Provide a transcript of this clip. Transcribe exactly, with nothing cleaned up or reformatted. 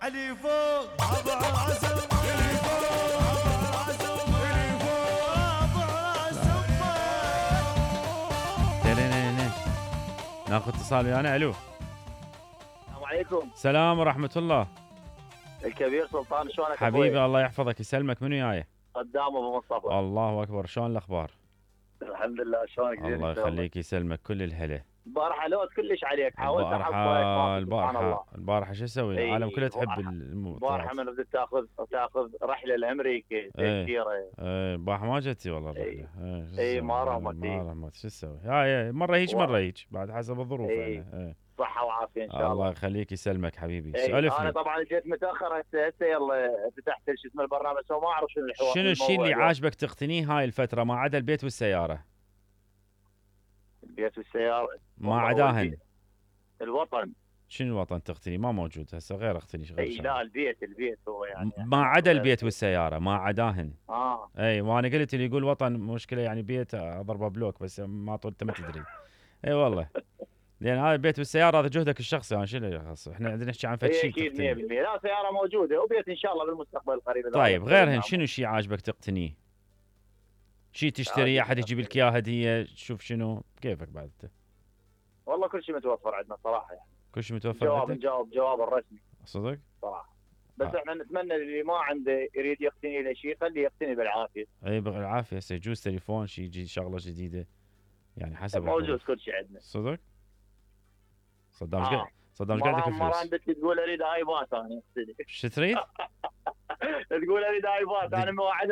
اللي فوق ابو عاصم اللي فوق ابو عاصم اللي فوق ابو عاصم. ناخذ اتصال ويانا. الو السلام عليكم. السلام ورحمة الله. الكبير سلطان، شلونك حبيبي الله يحفظك يسلمك. منو وياي؟ قدام ابو مصطفى. الله اكبر. شلون الاخبار؟ الحمد لله. شلونك؟ الله يخليك يسلمك. كل الهلا. البارحه لوت كلش عليك، حاولت البارحة احصلك. البارحة البارحة شو اسوي؟ اي العالم كلها تحب البارحه الموضوعات. من بدك تاخذ تاخذ رحله لامريكا ايه. كثيره. ايه البارحة ما جتي والله اي الرحلة. ايه شو اي تسوي؟ ما رحمت. ما رحمت. شو تسوي؟ هاي مرة هيج مرة هيج بعد حسب الظروف. اي يعني ايه. صحه وعافيه ان شاء الله. الله يخليك يسلمك حبيبي. اي سولف انا لي. طبعا جيت متاخر هسه هسه يلا فتحت شو اسمه البرنامج، بس ما اعرف شنو الحوار. شنو الشيء اللي اليوم. عاجبك تقتنيه هاي الفترة ما عدا البيت والسيارة؟ البيت والسياره ما عداهن. الوطن. شنو الوطن تقتني؟ ما موجود هسه غير اقتني غير اي لا البيت البيت هو يعني ما عدا البيت والسيارة ما عداهن. اه اي وانا قلت اللي يقول وطن مشكلة يعني بيت اضربه بلوك بس ما طول انت ما تدري. اي والله لان هذا البيت والسيارة هذا جهدك الشخصي. انا شنو يخص احنا عندنا نحكي عن فد شيء اكيد تقتنيه. مية بالمية. لا سياره موجوده وبيت ان شاء الله بالمستقبل القريب. طيب غيرهن شنو شيء عاجبك تقتنيه؟ شيء تشتريه احد يجيب لك اياه هدية تشوف شنو كيفك بعد انت؟ والله كل شيء متوفر عندنا صراحه يعني. كل شيء متوفر جواب عندك؟ نجاوب جواب الرسمي صدق؟ صراحه. بس آه. احنا نتمنى اللي ما عنده يريد يقتني له شيء خليه يقتني بالعافيه. اي بالعافية. هسه يجوز تليفون شيء يجي شغلة جديدة يعني حسب موجود الظروف. كل شيء عندنا. صدق؟ صدام ايش آه. قاعد صدام ايش قاعد يدك مرة فلوس؟ عندك تقول اريد ايباد انا شو تريد؟ تقول اريد ايباد انا مواعد